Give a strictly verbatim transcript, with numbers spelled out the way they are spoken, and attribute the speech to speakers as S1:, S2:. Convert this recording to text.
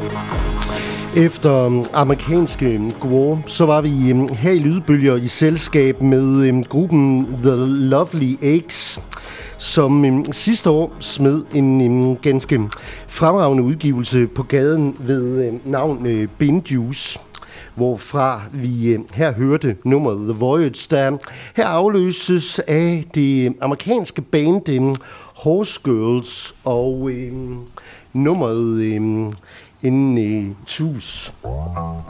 S1: Efter amerikanske Gore, så var vi her i Lydbølger i selskab med gruppen The Lovely Eggs, som sidste år smed en ganske fremragende udgivelse på gaden ved navn Binjuice, hvorfra vi her hørte nummeret The Voyage, der her afløses af det amerikanske band Horse Girls og øh, nummeret øh, En øh, tus.